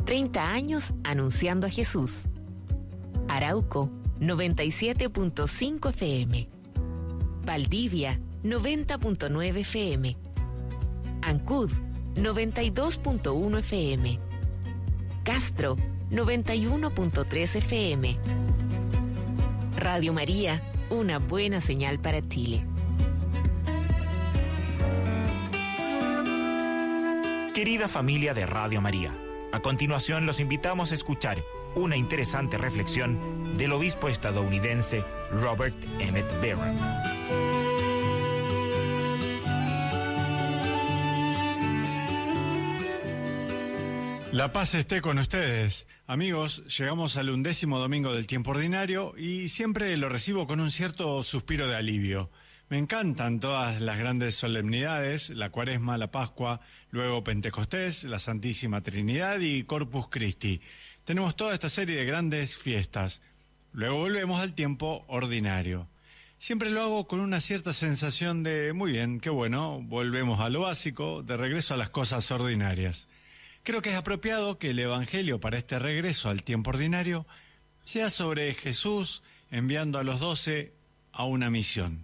30 años anunciando a Jesús. Arauco, 97.5 FM. Valdivia, 90.9 FM. Ancud, 92.1 FM. Castro, 91.3 FM. Radio María, una buena señal para Chile. Querida familia de Radio María, a continuación los invitamos a escuchar una interesante reflexión del obispo estadounidense Robert Emmett Barron. La paz esté con ustedes. Amigos, llegamos al 11º domingo del tiempo ordinario y siempre lo recibo con un cierto suspiro de alivio. Me encantan todas las grandes solemnidades, la Cuaresma, la Pascua, luego Pentecostés, la Santísima Trinidad y Corpus Christi. Tenemos toda esta serie de grandes fiestas. Luego volvemos al tiempo ordinario. Siempre lo hago con una cierta sensación de, muy bien, qué bueno, volvemos a lo básico, de regreso a las cosas ordinarias. Creo que es apropiado que el Evangelio para este regreso al tiempo ordinario sea sobre Jesús enviando a los 12 a una misión.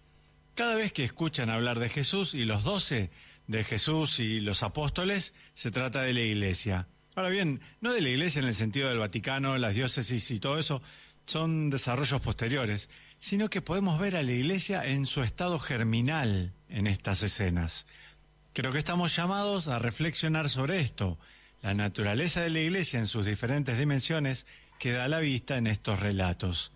Cada vez que escuchan hablar de Jesús y los 12, de Jesús y los apóstoles, se trata de la Iglesia. Ahora bien, no de la Iglesia en el sentido del Vaticano, las diócesis y todo eso, son desarrollos posteriores, sino que podemos ver a la Iglesia en su estado germinal en estas escenas. Creo que estamos llamados a reflexionar sobre esto. La naturaleza de la Iglesia en sus diferentes dimensiones queda a la vista en estos relatos.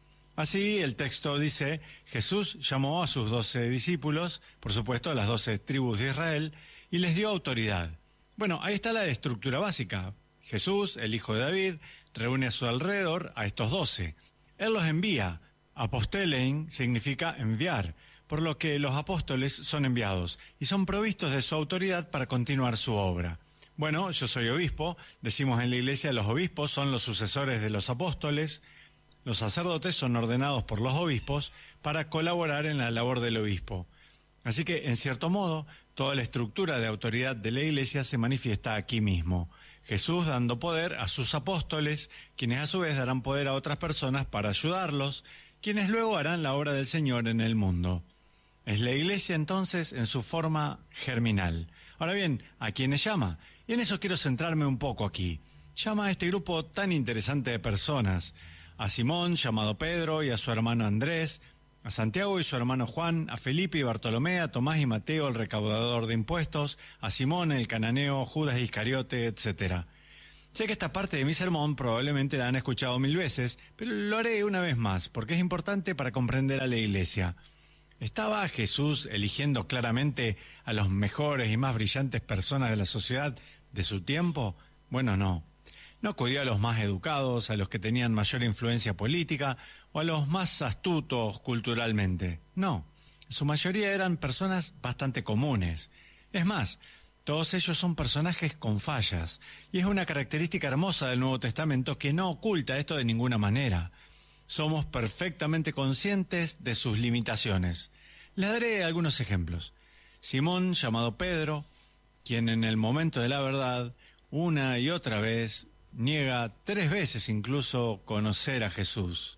Así, el texto dice, Jesús llamó a sus 12 discípulos, por supuesto a las 12 tribus de Israel, y les dio autoridad. Bueno, ahí está la estructura básica. Jesús, el hijo de David, reúne a su alrededor a estos 12. Él los envía. Apostelein significa enviar, por lo que los apóstoles son enviados y son provistos de su autoridad para continuar su obra. Bueno, yo soy obispo, decimos en la Iglesia los obispos son los sucesores de los apóstoles. Los sacerdotes son ordenados por los obispos para colaborar en la labor del obispo. Así que, en cierto modo, toda la estructura de autoridad de la Iglesia se manifiesta aquí mismo. Jesús dando poder a sus apóstoles, quienes a su vez darán poder a otras personas para ayudarlos, quienes luego harán la obra del Señor en el mundo. Es la Iglesia entonces en su forma germinal. Ahora bien, ¿a quiénes llama? Y en eso quiero centrarme un poco aquí. Llama a este grupo tan interesante de personas, a Simón, llamado Pedro, y a su hermano Andrés, a Santiago y su hermano Juan, a Felipe y Bartolomé, a Tomás y Mateo, el recaudador de impuestos, a Simón, el cananeo, Judas Iscariote, etc. Sé que esta parte de mi sermón probablemente la han escuchado 1000 veces, pero lo haré una vez más, porque es importante para comprender a la Iglesia. ¿Estaba Jesús eligiendo claramente a los mejores y más brillantes personas de la sociedad de su tiempo? Bueno, no. No acudió a los más educados, a los que tenían mayor influencia política o a los más astutos culturalmente. No, su mayoría eran personas bastante comunes. Es más, todos ellos son personajes con fallas, y es una característica hermosa del Nuevo Testamento que no oculta esto de ninguna manera. Somos perfectamente conscientes de sus limitaciones. Les daré algunos ejemplos. Simón, llamado Pedro, quien en el momento de la verdad, una y otra vez, niega 3 veces incluso conocer a Jesús.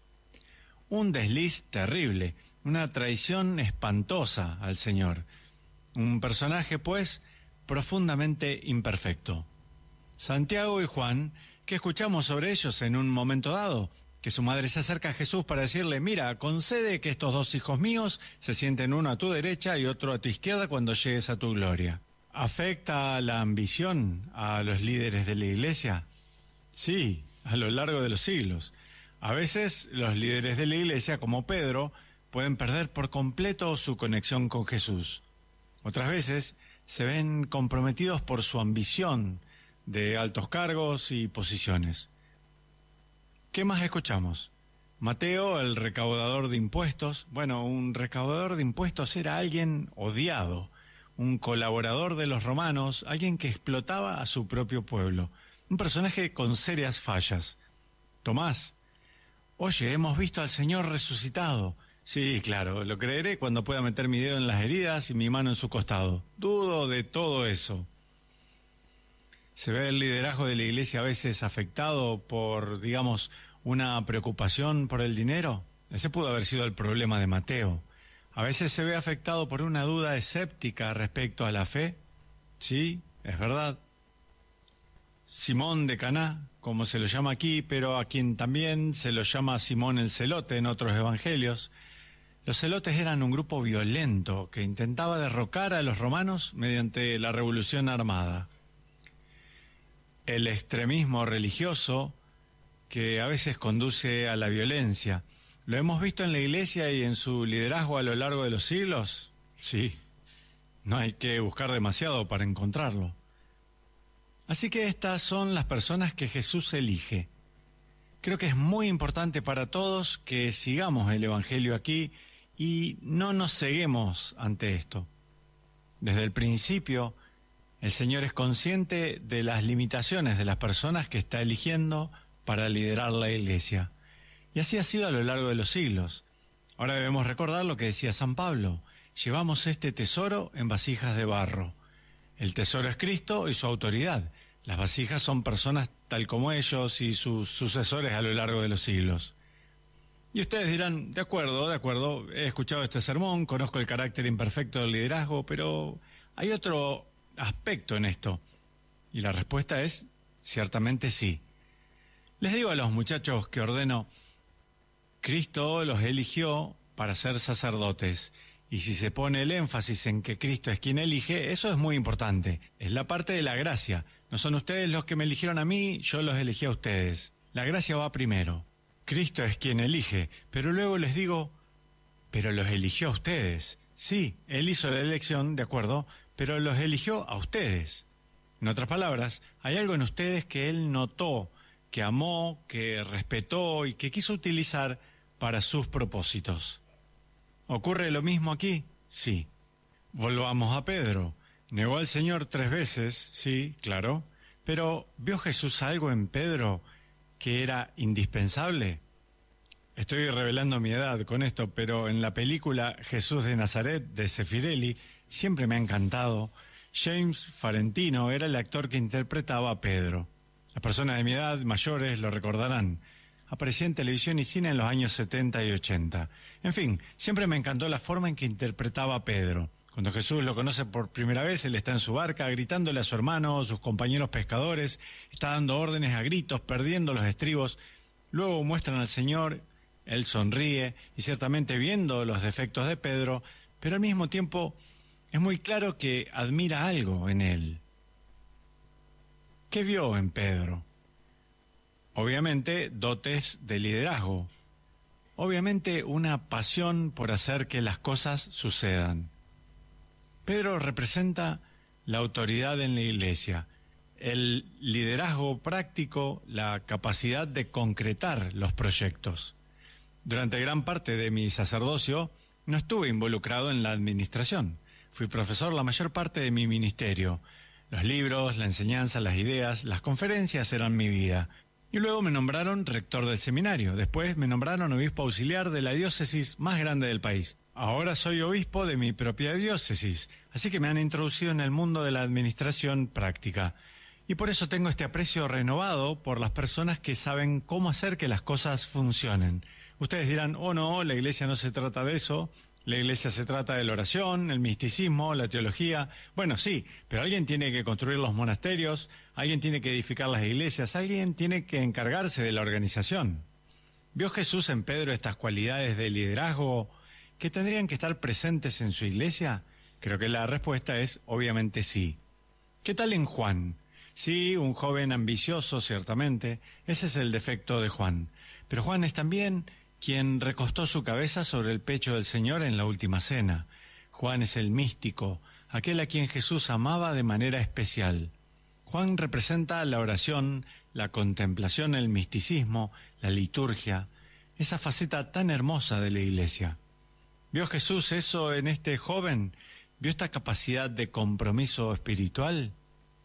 Un desliz terrible, una traición espantosa al Señor. Un personaje, pues, profundamente imperfecto. Santiago y Juan, ¿qué escuchamos sobre ellos en un momento dado? Que su madre se acerca a Jesús para decirle, mira, concede que estos 2 hijos míos se sienten uno a tu derecha y otro a tu izquierda cuando llegues a tu gloria. ¿Afecta la ambición a los líderes de la Iglesia? Sí, a lo largo de los siglos. A veces los líderes de la Iglesia, como Pedro, pueden perder por completo su conexión con Jesús. Otras veces se ven comprometidos por su ambición de altos cargos y posiciones. ¿Qué más escuchamos? Mateo, el recaudador de impuestos. Bueno, un recaudador de impuestos era alguien odiado, un colaborador de los romanos, alguien que explotaba a su propio pueblo. Un personaje con serias fallas. Tomás, oye, hemos visto al Señor resucitado. Sí, claro, lo creeré cuando pueda meter mi dedo en las heridas y mi mano en su costado. Dudo de todo eso. ¿Se ve el liderazgo de la iglesia a veces afectado por, digamos, una preocupación por el dinero? Ese pudo haber sido el problema de Mateo. A veces se ve afectado por una duda escéptica respecto a la fe. Sí, es verdad. Simón de Caná, como se lo llama aquí, pero a quien también se lo llama Simón el Celote en otros evangelios. Los celotes eran un grupo violento que intentaba derrocar a los romanos mediante la revolución armada. El extremismo religioso que a veces conduce a la violencia. ¿Lo hemos visto en la iglesia y en su liderazgo a lo largo de los siglos? Sí, no hay que buscar demasiado para encontrarlo. Así que estas son las personas que Jesús elige. Creo que es muy importante para todos que sigamos el Evangelio aquí y no nos ceguemos ante esto. Desde el principio, el Señor es consciente de las limitaciones de las personas que está eligiendo para liderar la iglesia. Y así ha sido a lo largo de los siglos. Ahora debemos recordar lo que decía San Pablo: llevamos este tesoro en vasijas de barro. El tesoro es Cristo y su autoridad. Las vasijas son personas tal como ellos y sus sucesores a lo largo de los siglos. Y ustedes dirán, de acuerdo, he escuchado este sermón, conozco el carácter imperfecto del liderazgo, pero hay otro aspecto en esto. Y la respuesta es, ciertamente sí. Les digo a los muchachos que ordeno, Cristo los eligió para ser sacerdotes. Y si se pone el énfasis en que Cristo es quien elige, eso es muy importante. Es la parte de la gracia. No son ustedes los que me eligieron a mí, yo los elegí a ustedes. La gracia va primero. Cristo es quien elige, pero luego les digo, pero los eligió a ustedes. Sí, Él hizo la elección, de acuerdo, pero los eligió a ustedes. En otras palabras, hay algo en ustedes que Él notó, que amó, que respetó y que quiso utilizar para sus propósitos. ¿Ocurre lo mismo aquí? Sí. Volvamos a Pedro. Negó al Señor 3 veces, sí, claro, pero ¿vio Jesús algo en Pedro que era indispensable? Estoy revelando mi edad con esto, pero en la película Jesús de Nazaret de Zeffirelli siempre me ha encantado. James Farentino era el actor que interpretaba a Pedro. Las personas de mi edad, mayores, lo recordarán. Aparecía en televisión y cine en los años 70 y 80. En fin, siempre me encantó la forma en que interpretaba a Pedro. Cuando Jesús lo conoce por primera vez, él está en su barca gritándole a su hermano, a sus compañeros pescadores, está dando órdenes a gritos, perdiendo los estribos. Luego muestran al Señor, él sonríe y ciertamente viendo los defectos de Pedro, pero al mismo tiempo es muy claro que admira algo en él. ¿Qué vio en Pedro? Obviamente dotes de liderazgo, obviamente una pasión por hacer que las cosas sucedan. Pedro representa la autoridad en la iglesia, el liderazgo práctico, la capacidad de concretar los proyectos. Durante gran parte de mi sacerdocio no estuve involucrado en la administración. Fui profesor la mayor parte de mi ministerio. Los libros, la enseñanza, las ideas, las conferencias eran mi vida. Y luego me nombraron rector del seminario. Después me nombraron obispo auxiliar de la diócesis más grande del país. Ahora soy obispo de mi propia diócesis, así que me han introducido en el mundo de la administración práctica. Y por eso tengo este aprecio renovado por las personas que saben cómo hacer que las cosas funcionen. Ustedes dirán, oh no, la iglesia no se trata de eso. La iglesia se trata de la oración, el misticismo, la teología. Bueno, sí, pero alguien tiene que construir los monasterios, alguien tiene que edificar las iglesias, alguien tiene que encargarse de la organización. ¿Vio Jesús en Pedro estas cualidades de liderazgo que tendrían que estar presentes en su iglesia? Creo que la respuesta es obviamente sí. ¿Qué tal en Juan? Sí, un joven ambicioso, ciertamente. Ese es el defecto de Juan. Pero Juan es también quien recostó su cabeza sobre el pecho del Señor en la última cena. Juan es el místico, aquel a quien Jesús amaba de manera especial. Juan representa la oración, la contemplación, el misticismo, la liturgia, esa faceta tan hermosa de la iglesia. ¿Vio Jesús eso en este joven? ¿Vio esta capacidad de compromiso espiritual?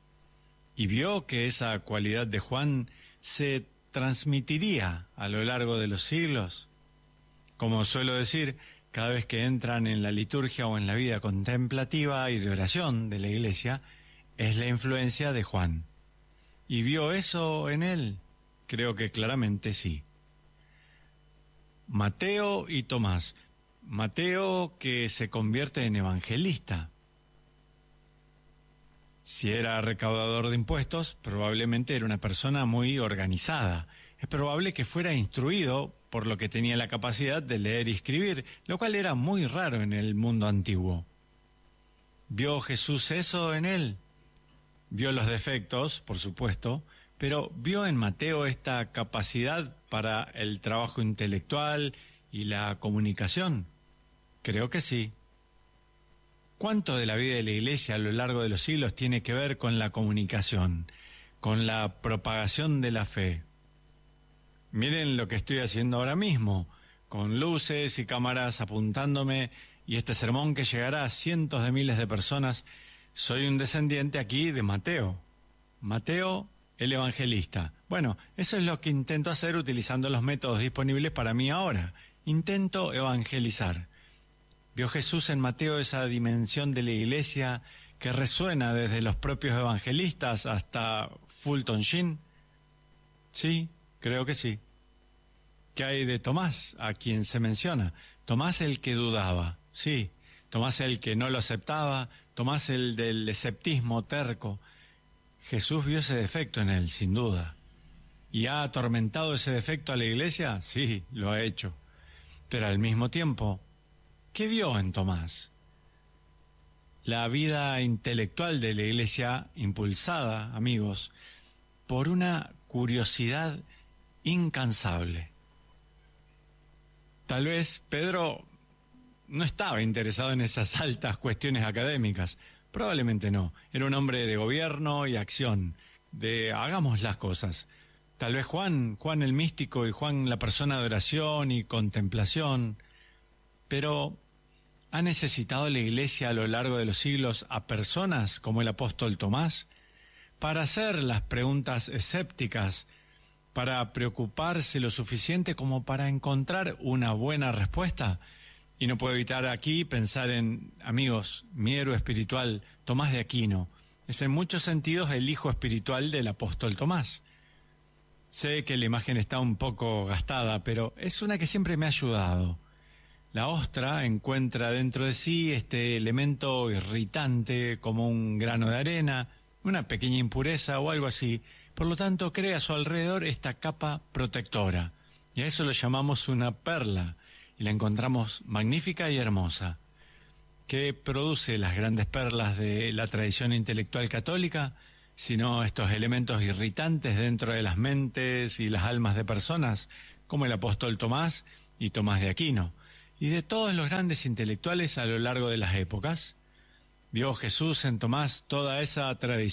¿Y vio que esa cualidad de Juan se transmitiría a lo largo de los siglos? Como suelo decir, cada vez que entran en la liturgia o en la vida contemplativa y de oración de la iglesia, es la influencia de Juan. ¿Y vio eso en él? Creo que claramente sí. Mateo y Tomás. Mateo que se convierte en evangelista. Si era recaudador de impuestos, probablemente era una persona muy organizada. Es probable que fuera instruido, por lo que tenía la capacidad de leer y escribir, lo cual era muy raro en el mundo antiguo. ¿Vio Jesús eso en él? Vio los defectos, por supuesto, pero ¿vio en Mateo esta capacidad para el trabajo intelectual y la comunicación? Creo que sí. ¿Cuánto de la vida de la Iglesia a lo largo de los siglos tiene que ver con la comunicación, con la propagación de la fe? Miren lo que estoy haciendo ahora mismo, con luces y cámaras apuntándome, y este sermón que llegará a cientos de miles de personas. Soy un descendiente aquí de Mateo. Mateo, el evangelista. Bueno, eso es lo que intento hacer utilizando los métodos disponibles para mí ahora. Intento evangelizar. ¿Vio Jesús en Mateo esa dimensión de la Iglesia que resuena desde los propios evangelistas hasta Fulton Sheen? Sí, creo que sí. ¿Qué hay de Tomás, a quien se menciona? Tomás el que dudaba, sí. Tomás el que no lo aceptaba, Tomás el del esceptismo terco. Jesús vio ese defecto en él, sin duda. ¿Y ha atormentado ese defecto a la Iglesia? Sí, lo ha hecho. Pero al mismo tiempo, ¿qué vio en Tomás? La vida intelectual de la Iglesia, impulsada, amigos, por una curiosidad incansable. Tal vez Pedro no estaba interesado en esas altas cuestiones académicas. Probablemente no. Era un hombre de gobierno y acción, de hagamos las cosas. Tal vez Juan el místico y Juan la persona de oración y contemplación. Pero ¿ha necesitado la Iglesia a lo largo de los siglos a personas como el apóstol Tomás para hacer las preguntas escépticas, para preocuparse lo suficiente como para encontrar una buena respuesta? Y no puedo evitar aquí pensar en, amigos, mi héroe espiritual, Tomás de Aquino. Es en muchos sentidos el hijo espiritual del apóstol Tomás. Sé que la imagen está un poco gastada, pero es una que siempre me ha ayudado. La ostra encuentra dentro de sí este elemento irritante como un grano de arena, una pequeña impureza o algo así. Por lo tanto, crea a su alrededor esta capa protectora. Y a eso lo llamamos una perla. Y la encontramos magnífica y hermosa. ¿Qué produce las grandes perlas de la tradición intelectual católica? Sino estos elementos irritantes dentro de las mentes y las almas de personas, como el apóstol Tomás y Tomás de Aquino, y de todos los grandes intelectuales a lo largo de las épocas. ¿Vio Jesús en Tomás toda esa tradición